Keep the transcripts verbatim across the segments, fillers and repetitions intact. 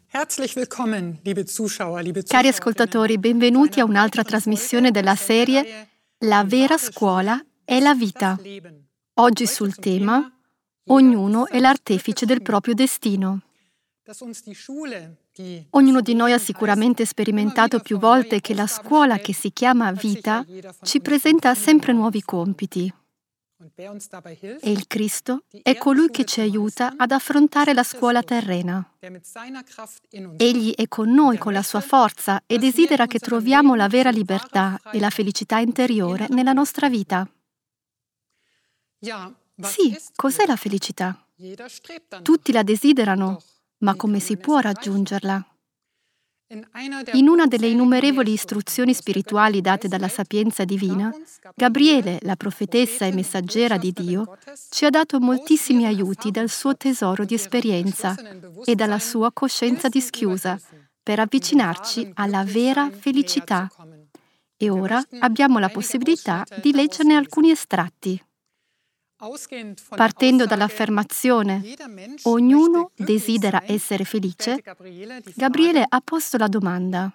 Herzlich willkommen, liebe Zuschauer, liebe Cari ascoltatori, benvenuti a un'altra trasmissione della serie La vera scuola è la vita. Oggi sul tema Ognuno è l'artefice del proprio destino. Ognuno di noi ha sicuramente sperimentato più volte che la scuola che si chiama vita ci presenta sempre nuovi compiti. E il Cristo è colui che ci aiuta ad affrontare la scuola terrena. Egli è con noi con la sua forza e desidera che troviamo la vera libertà e la felicità interiore nella nostra vita. Sì, cos'è la felicità? Tutti la desiderano, ma come si può raggiungerla? In una delle innumerevoli istruzioni spirituali date dalla sapienza divina, Gabriele, la profetessa e messaggera di Dio, ci ha dato moltissimi aiuti dal suo tesoro di esperienza e dalla sua coscienza dischiusa per avvicinarci alla vera felicità. E ora abbiamo la possibilità di leggerne alcuni estratti. Partendo dall'affermazione «Ognuno desidera essere felice», Gabriele ha posto la domanda: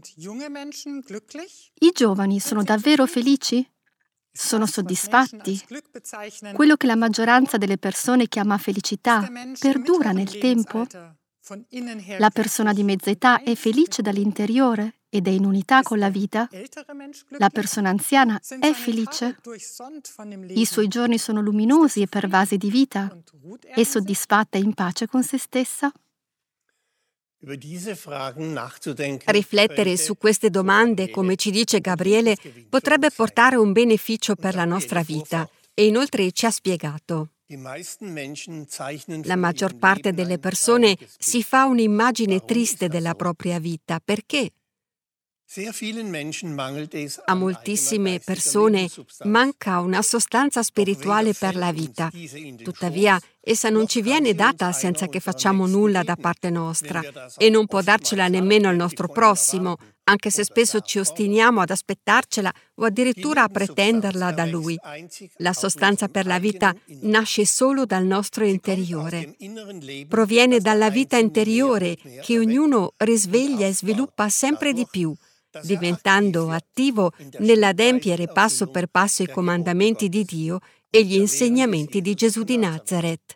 i giovani sono davvero felici? Sono soddisfatti? Quello che la maggioranza delle persone chiama felicità perdura nel tempo? La persona di mezza età è felice dall'interiore ed è in unità con la vita? La persona anziana è felice? I suoi giorni sono luminosi e pervasi di vita? È soddisfatta e in pace con se stessa? Riflettere su queste domande, come ci dice Gabriele, potrebbe portare un beneficio per la nostra vita e inoltre ci ha spiegato. La maggior parte delle persone si fa un'immagine triste della propria vita. Perché? A moltissime persone manca una sostanza spirituale per la vita. Tuttavia, essa non ci viene data senza che facciamo nulla da parte nostra e non può darcela nemmeno il nostro prossimo, anche se spesso ci ostiniamo ad aspettarcela o addirittura a pretenderla da lui. La sostanza per la vita nasce solo dal nostro interiore. Proviene dalla vita interiore che ognuno risveglia e sviluppa sempre di più, diventando attivo nell'adempiere passo per passo i comandamenti di Dio e gli insegnamenti di Gesù di Nazaret.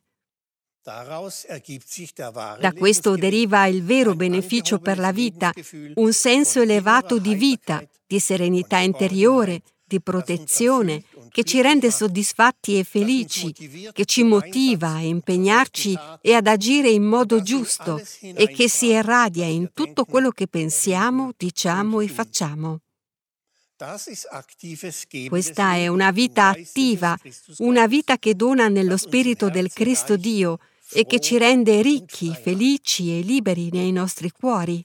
Da questo deriva il vero beneficio per la vita, un senso elevato di vita, di serenità interiore, di protezione, che ci rende soddisfatti e felici, che ci motiva a impegnarci e ad agire in modo giusto e che si irradia in tutto quello che pensiamo, diciamo e facciamo. Questa è una vita attiva, una vita che dona nello spirito del Cristo Dio e che ci rende ricchi, felici e liberi nei nostri cuori.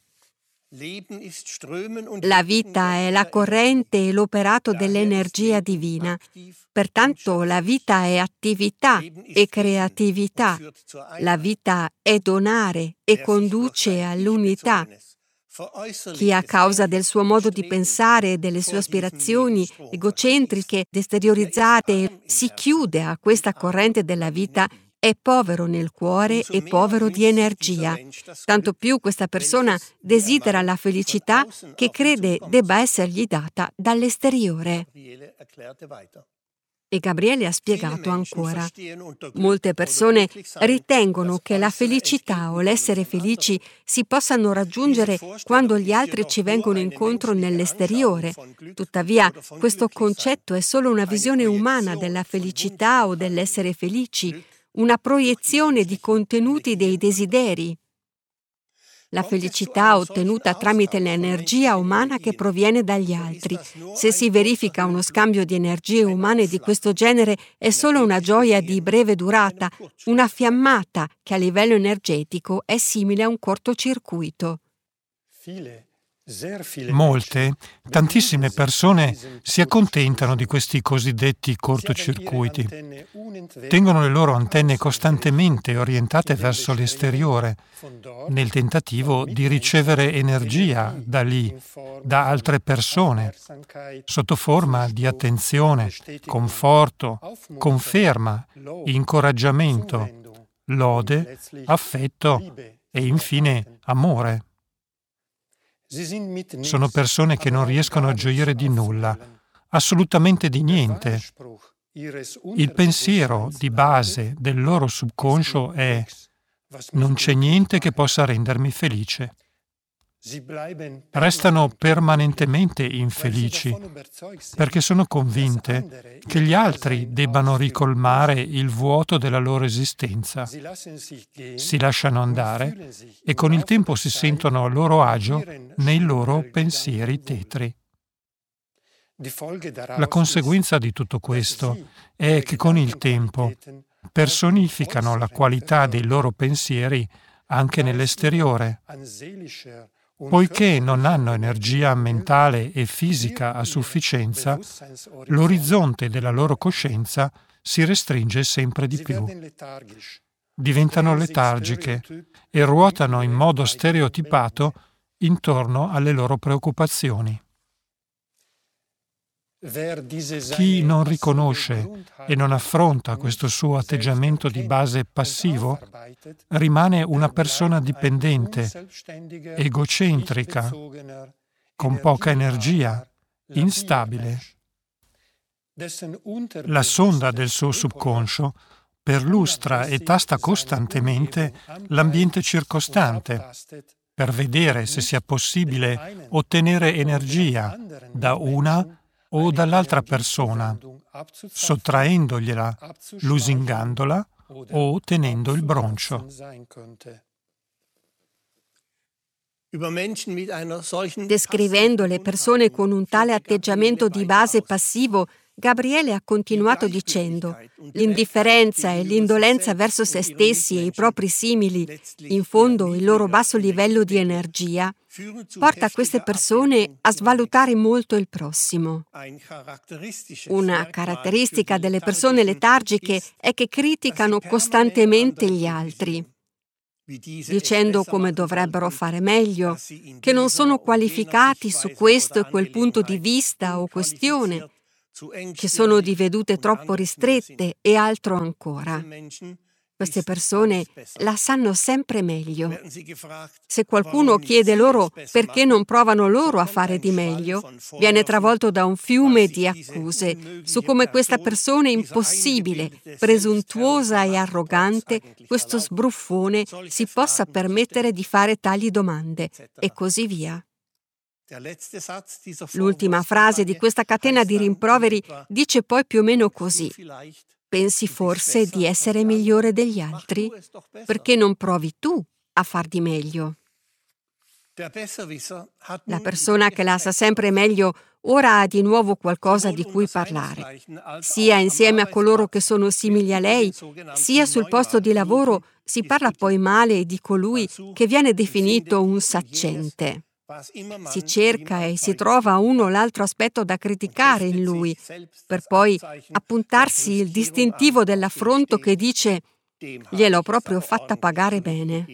La vita è la corrente e l'operato dell'energia divina. Pertanto la vita è attività e creatività. La vita è donare e conduce all'unità. Chi a causa del suo modo di pensare e delle sue aspirazioni egocentriche, esteriorizzate, si chiude a questa corrente della vita è povero nel cuore e povero di energia. Tanto più questa persona desidera la felicità che crede debba essergli data dall'esteriore. E Gabriele ha spiegato ancora. Molte persone ritengono che la felicità o l'essere felici si possano raggiungere quando gli altri ci vengono incontro nell'esteriore. Tuttavia, questo concetto è solo una visione umana della felicità o dell'essere felici, una proiezione di contenuti dei desideri. La felicità ottenuta tramite l'energia umana che proviene dagli altri. Se si verifica uno scambio di energie umane di questo genere, è solo una gioia di breve durata, una fiammata che a livello energetico è simile a un cortocircuito. Molte, tantissime persone si accontentano di questi cosiddetti cortocircuiti. Tengono le loro antenne costantemente orientate verso l'esteriore, nel tentativo di ricevere energia da lì, da altre persone, sotto forma di attenzione, conforto, conferma, incoraggiamento, lode, affetto e infine amore. Sono persone che non riescono a gioire di nulla, assolutamente di niente. Il pensiero di base del loro subconscio è: non c'è niente che possa rendermi felice. Restano permanentemente infelici perché sono convinte che gli altri debbano ricolmare il vuoto della loro esistenza. Si lasciano andare e con il tempo si sentono a loro agio nei loro pensieri tetri. La conseguenza di tutto questo è che con il tempo personificano la qualità dei loro pensieri anche nell'esteriore. Poiché non hanno energia mentale e fisica a sufficienza, l'orizzonte della loro coscienza si restringe sempre di più. Diventano letargiche e ruotano in modo stereotipato intorno alle loro preoccupazioni. Chi non riconosce e non affronta questo suo atteggiamento di base passivo rimane una persona dipendente, egocentrica, con poca energia, instabile. La sonda del suo subconscio perlustra e tasta costantemente l'ambiente circostante per vedere se sia possibile ottenere energia da una o dall'altra persona, sottraendogliela, lusingandola o tenendo il broncio. Descrivendo le persone con un tale atteggiamento di base passivo, Gabriele ha continuato dicendo: l'indifferenza e l'indolenza verso se stessi e i propri simili, in fondo il loro basso livello di energia, porta queste persone a svalutare molto il prossimo. Una caratteristica delle persone letargiche è che criticano costantemente gli altri, dicendo come dovrebbero fare meglio, che non sono qualificati su questo e quel punto di vista o questione, che sono di vedute troppo ristrette e altro ancora. Queste persone la sanno sempre meglio. Se qualcuno chiede loro perché non provano loro a fare di meglio, viene travolto da un fiume di accuse su come questa persona impossibile, presuntuosa e arrogante, questo sbruffone, si possa permettere di fare tali domande, e così via. L'ultima frase di questa catena di rimproveri dice poi più o meno così: pensi forse di essere migliore degli altri? Perché non provi tu a far di meglio? La persona che la sa sempre meglio ora ha di nuovo qualcosa di cui parlare, sia insieme a coloro che sono simili a lei, sia sul posto di lavoro si parla poi male di colui che viene definito un saccente. Si cerca e si trova uno o l'altro aspetto da criticare in lui, per poi appuntarsi il distintivo dell'affronto che dice: gliel'ho proprio fatta pagare bene.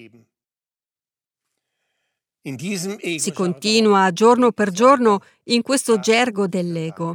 Si continua giorno per giorno in questo gergo dell'ego.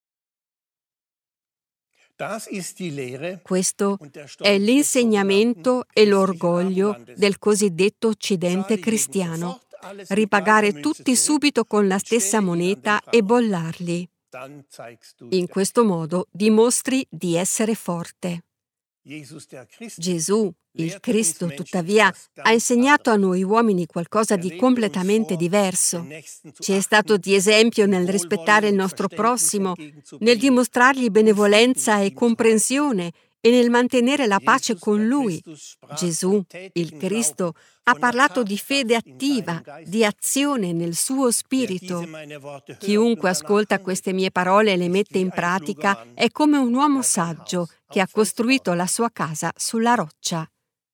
Questo è l'insegnamento e l'orgoglio del cosiddetto Occidente cristiano. Ripagare tutti subito con la stessa moneta e bollarli. In questo modo dimostri di essere forte. Gesù, il Cristo, tuttavia, ha insegnato a noi uomini qualcosa di completamente diverso. Ci è stato di esempio nel rispettare il nostro prossimo, nel dimostrargli benevolenza e comprensione e nel mantenere la pace con Lui. Gesù, il Cristo, ha parlato di fede attiva, di azione nel suo spirito. Chiunque ascolta queste mie parole e le mette in pratica è come un uomo saggio che ha costruito la sua casa sulla roccia.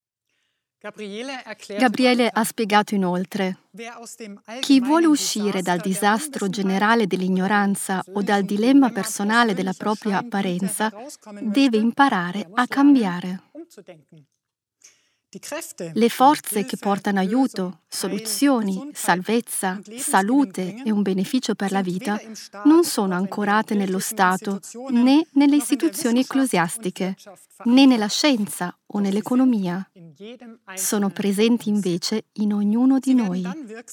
Gabriele ha spiegato inoltre: chi vuole uscire dal disastro generale dell'ignoranza o dal dilemma personale della propria apparenza deve imparare a cambiare. Le forze che portano aiuto, soluzioni, salvezza, salute e un beneficio per la vita non sono ancorate nello Stato né nelle istituzioni ecclesiastiche, né nella scienza o nell'economia. Sono presenti invece in ognuno di noi.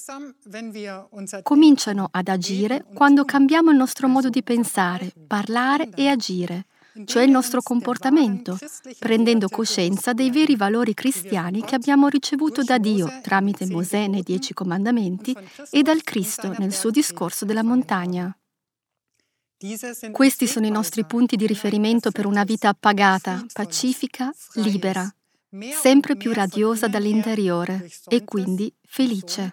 Cominciano ad agire quando cambiamo il nostro modo di pensare, parlare e agire, cioè il nostro comportamento, prendendo coscienza dei veri valori cristiani che abbiamo ricevuto da Dio tramite Mosè nei Dieci Comandamenti e dal Cristo nel suo discorso della montagna. Questi sono i nostri punti di riferimento per una vita appagata, pacifica, libera, sempre più radiosa dall'interiore e quindi felice.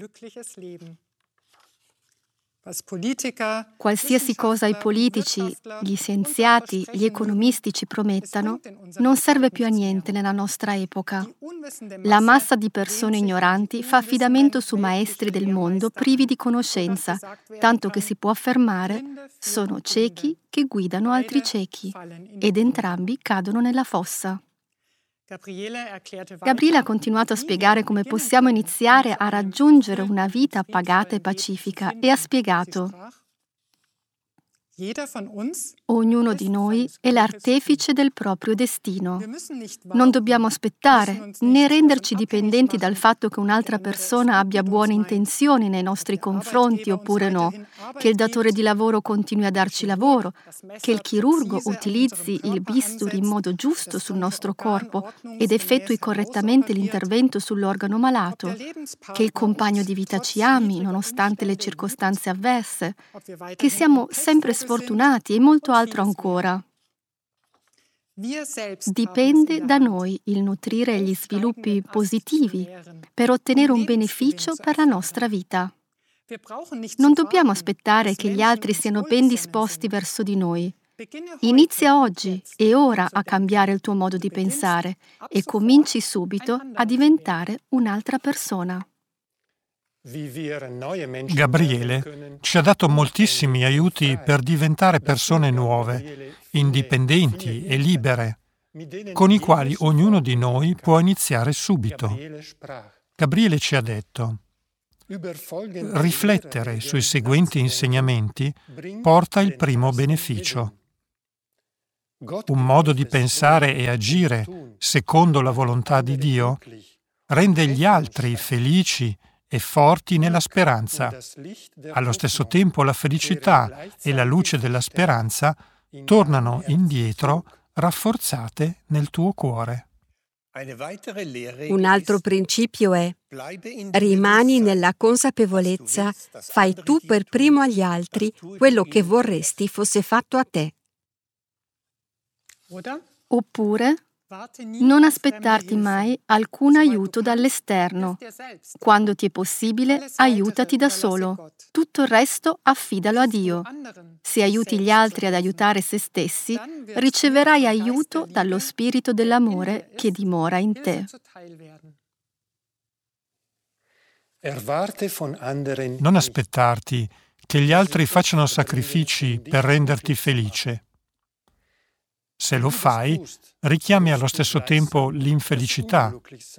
Qualsiasi cosa i politici, gli scienziati, gli economisti ci promettano non serve più a niente nella nostra epoca. La massa di persone ignoranti fa affidamento su maestri del mondo privi di conoscenza, tanto che si può affermare sono ciechi che guidano altri ciechi, ed entrambi cadono nella fossa. Gabriele ha continuato a spiegare come possiamo iniziare a raggiungere una vita appagata e pacifica e ha spiegato: ognuno di noi è l'artefice del proprio destino. Non dobbiamo aspettare né renderci dipendenti dal fatto che un'altra persona abbia buone intenzioni nei nostri confronti oppure no, che il datore di lavoro continui a darci lavoro, che il chirurgo utilizzi il bisturi in modo giusto sul nostro corpo ed effettui correttamente l'intervento sull'organo malato, che il compagno di vita ci ami nonostante le circostanze avverse, che siamo sempre sfortunati e molto altro ancora. Dipende da noi il nutrire gli sviluppi positivi per ottenere un beneficio per la nostra vita. Non dobbiamo aspettare che gli altri siano ben disposti verso di noi. Inizia oggi e ora a cambiare il tuo modo di pensare e cominci subito a diventare un'altra persona. Gabriele ci ha dato moltissimi aiuti per diventare persone nuove, indipendenti e libere, con i quali ognuno di noi può iniziare subito. Gabriele ci ha detto: riflettere sui seguenti insegnamenti porta il primo beneficio. Un modo di pensare e agire secondo la volontà di Dio rende gli altri felici e forti nella speranza. Allo stesso tempo la felicità e la luce della speranza tornano indietro rafforzate nel tuo cuore. Un altro principio è: rimani nella consapevolezza, fai tu per primo agli altri quello che vorresti fosse fatto a te. Oppure non aspettarti mai alcun aiuto dall'esterno. Quando ti è possibile, aiutati da solo. Tutto il resto affidalo a Dio. Se aiuti gli altri ad aiutare se stessi, riceverai aiuto dallo spirito dell'amore che dimora in te. Non aspettarti che gli altri facciano sacrifici per renderti felice. Se lo fai, richiami allo stesso tempo l'infelicità.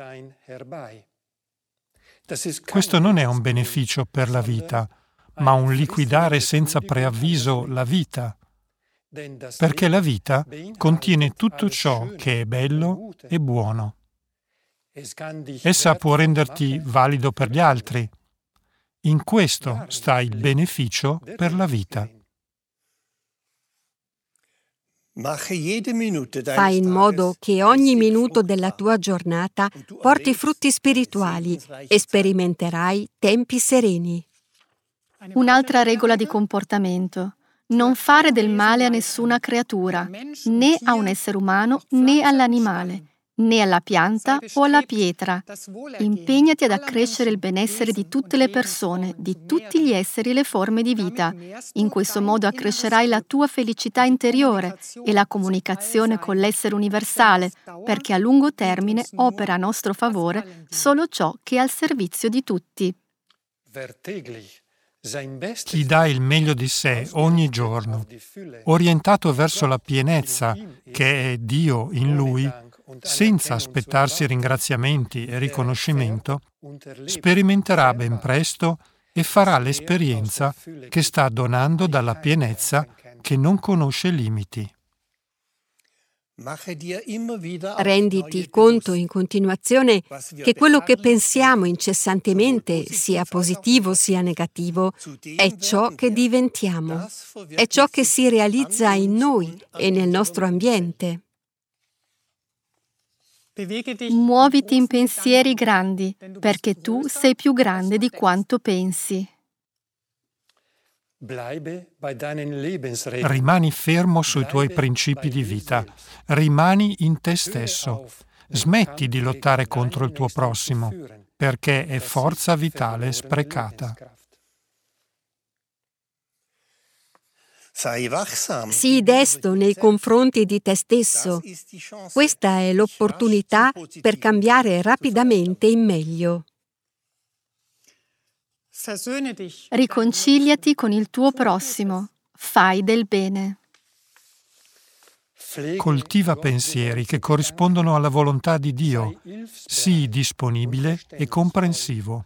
Questo non è un beneficio per la vita, ma un liquidare senza preavviso la vita, perché la vita contiene tutto ciò che è bello e buono. Essa può renderti valido per gli altri. In questo sta il beneficio per la vita. Fai in modo che ogni minuto della tua giornata porti frutti spirituali e sperimenterai tempi sereni. Un'altra regola di comportamento: non fare del male a nessuna creatura, né a un essere umano né all'animale, né alla pianta o alla pietra. Impegnati ad accrescere il benessere di tutte le persone, di tutti gli esseri e le forme di vita. In questo modo accrescerai la tua felicità interiore e la comunicazione con l'essere universale, perché a lungo termine opera a nostro favore solo ciò che è al servizio di tutti. Chi dà il meglio di sé ogni giorno, orientato verso la pienezza che è Dio in lui, senza aspettarsi ringraziamenti e riconoscimento, sperimenterà ben presto e farà l'esperienza che sta donando dalla pienezza che non conosce limiti. Renditi conto in continuazione che quello che pensiamo incessantemente, sia positivo sia negativo, è ciò che diventiamo, è ciò che si realizza in noi e nel nostro ambiente. Muoviti in pensieri grandi, perché tu sei più grande di quanto pensi. Rimani fermo sui tuoi principi di vita, rimani in te stesso, smetti di lottare contro il tuo prossimo, perché è forza vitale sprecata. Sii desto nei confronti di te stesso. Questa è l'opportunità per cambiare rapidamente in meglio. Riconciliati con il tuo prossimo, fai del bene. Coltiva pensieri che corrispondono alla volontà di Dio, sii disponibile e comprensivo.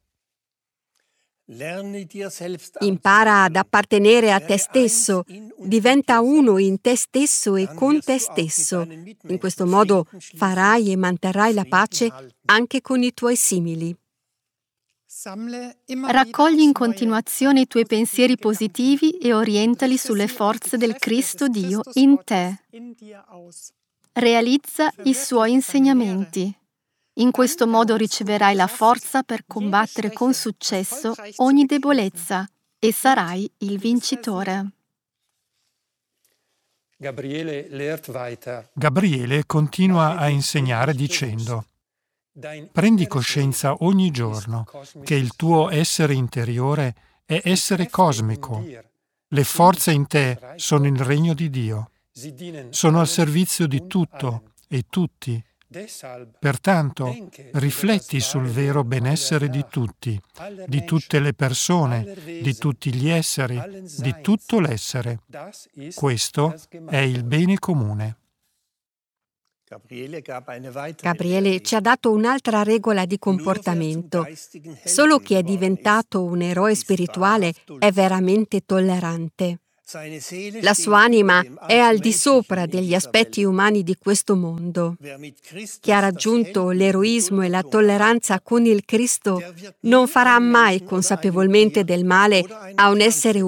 Impara ad appartenere a te stesso, diventa uno in te stesso e con te stesso. In questo modo farai e manterrai la pace anche con i tuoi simili. Raccogli in continuazione i tuoi pensieri positivi e orientali sulle forze del Cristo Dio in te. Realizza i suoi insegnamenti. In questo modo riceverai la forza per combattere con successo ogni debolezza e sarai il vincitore. Gabriele continua a insegnare dicendo: prendi coscienza ogni giorno che il tuo essere interiore è essere cosmico. Le forze in te sono il regno di Dio. Sono al servizio di tutto e tutti. Pertanto, rifletti sul vero benessere di tutti, di tutte le persone, di tutti gli esseri, di tutto l'essere. Questo è il bene comune. Gabriele ci ha dato un'altra regola di comportamento. Solo chi è diventato un eroe spirituale è veramente tollerante. La sua anima è al di sopra degli aspetti umani di questo mondo. Chi ha raggiunto l'eroismo e la tolleranza con il Cristo non farà mai consapevolmente del male a un essere umano